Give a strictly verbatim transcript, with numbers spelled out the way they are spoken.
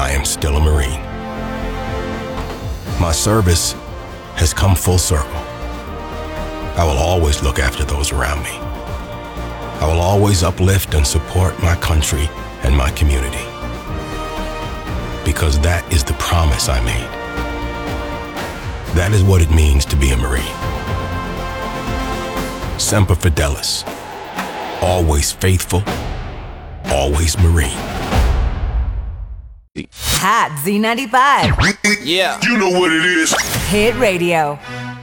I am still a Marine. My service has come full circle. I will always look after those around me. I will always uplift and support my country and my community. Because that is the promise I made. That is what it means to be a Marine. Semper Fidelis. Always faithful, always Marine. Hot Z ninety-five. Yeah. You know what it is. Hit radio.